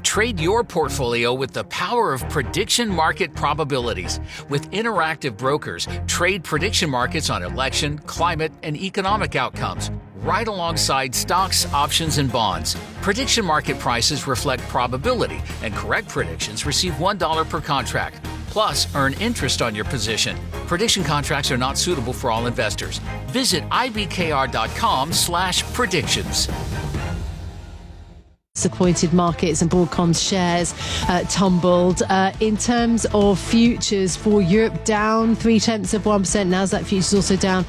Trade your portfolio with the power of prediction market probabilities. With interactive brokers, trade prediction markets on election, climate, and economic outcomes, right alongside stocks, options, and bonds. Prediction market prices reflect probability, and correct predictions receive $1 per contract. Plus, earn interest on your position. Prediction contracts are not suitable for all investors. Visit ibkr.com/predictions. Disappointed markets and Broadcom's shares tumbled. In terms of futures for Europe, down 0.3%. Nasdaq futures also down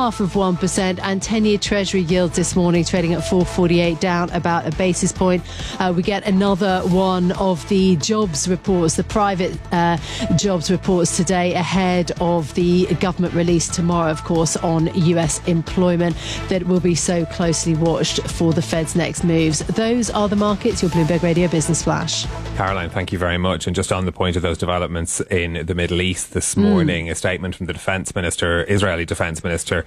0.5%, and 10-year Treasury yields this morning trading at 4.48, down about a basis point. We get another one of the jobs reports, the private jobs reports today, ahead of the government release tomorrow, of course, on US employment that will be so closely watched for the Fed's next moves. Those are the markets, your Bloomberg Radio Business Flash. Caroline, thank you very much. And just on the point of those developments in the Middle East this morning, a statement from the Defence Minister, Israeli Defence Minister,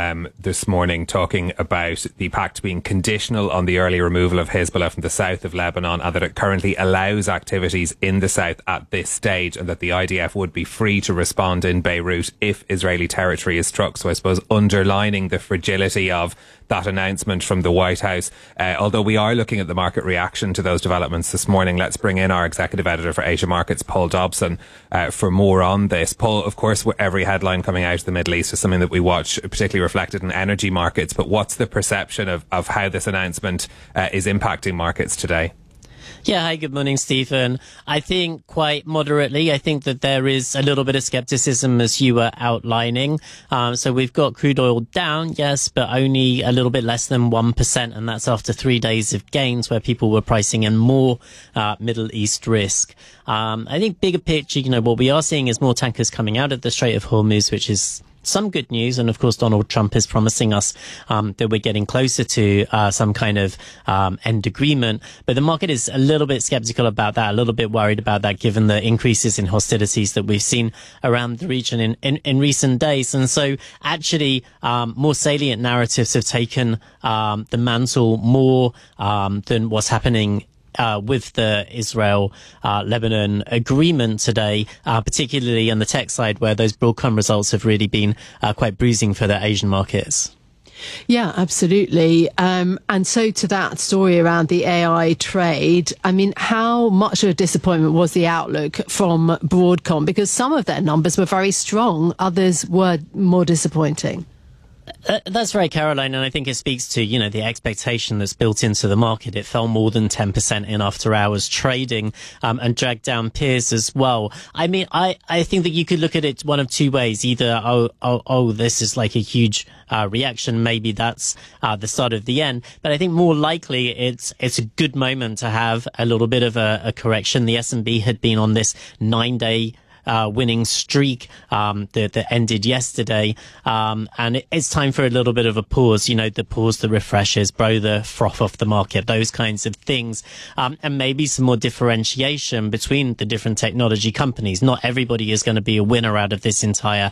this morning, talking about the pact being conditional on the early removal of Hezbollah from the south of Lebanon, and that it currently allows activities in the south at this stage, and that the IDF would be free to respond in Beirut if Israeli territory is struck. So I suppose underlining the fragility of that announcement from the White House. Although we are looking at the market reaction to those developments this morning, let's bring in our executive editor for Asia Markets, Paul Dobson, for more on this. Paul, of course, every headline coming out of the Middle East is something that we watch, particularly reflected in energy markets. But what's the perception of how this announcement is impacting markets today? Yeah, hi, good morning, Stephen. I think quite moderately. I think that there is a little bit of skepticism, as you were outlining. So we've got crude oil down, yes, but only a little bit less than 1%. And that's after 3 days of gains where people were pricing in more Middle East risk. I think bigger picture, what we are seeing is more tankers coming out of the Strait of Hormuz, which is some good news. And of course, Donald Trump is promising us that we're getting closer to some kind of end agreement. But the market is a little bit skeptical about that, a little bit worried about that, given the increases in hostilities that we've seen around the region in recent days. And so actually, more salient narratives have taken the mantle more than what's happening with the Israel-Lebanon agreement today, particularly on the tech side, where those Broadcom results have really been quite bruising for the Asian markets. Yeah, absolutely. And so to that story around the AI trade, I mean, how much of a disappointment was the outlook from Broadcom? Because some of their numbers were very strong, others were more disappointing. That's right, Caroline, and I think it speaks to, the expectation that's built into the market. It fell more than 10% in after hours trading, and dragged down peers as well. I mean, I think that you could look at it one of two ways. Either, this is like a huge reaction. Maybe that's the start of the end. But I think more likely it's a good moment to have a little bit of a correction. The S&P had been on this 9-day winning streak that ended yesterday, and it's time for a little bit of a pause. The pause, the refreshes, blow the froth off the market, those kinds of things, and maybe some more differentiation between the different technology companies. Not everybody is going to be a winner out of this entire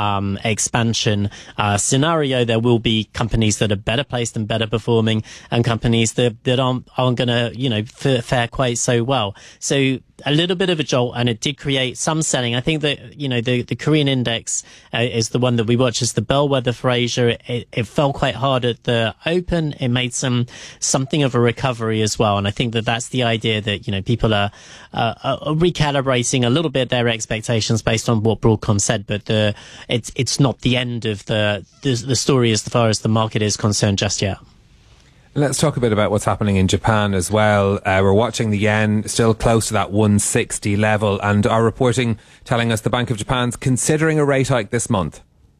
expansion scenario. There will be companies that are better placed and better performing, and companies that aren't going to fare quite so well. So a little bit of a jolt, and it did create some selling. I think that, the Korean index is the one that we watch as the bellwether for Asia. It fell quite hard at the open. It made something of a recovery as well. And I think that that's the idea that, people are recalibrating a little bit their expectations based on what Broadcom said. But it's not the end of the story as far as the market is concerned just yet. Let's talk a bit about what's happening in Japan as well. We're watching the yen still close to that 160 level, and our reporting telling us the Bank of Japan's considering a rate hike this month.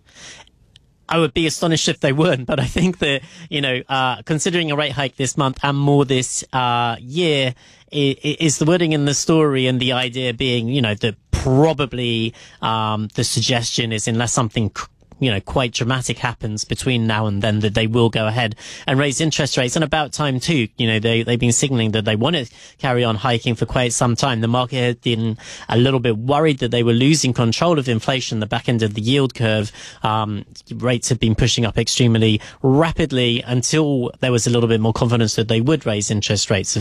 I would be astonished if they weren't, but I think that, considering a rate hike this month and more this year is the wording in the story, and the idea being, that probably the suggestion is, unless something quite dramatic happens between now and then, that they will go ahead and raise interest rates. And about time too. They've been signaling that they want to carry on hiking for quite some time. The market had been a little bit worried that they were losing control of inflation, the back end of the yield curve. Rates have been pushing up extremely rapidly until there was a little bit more confidence that they would raise interest rates.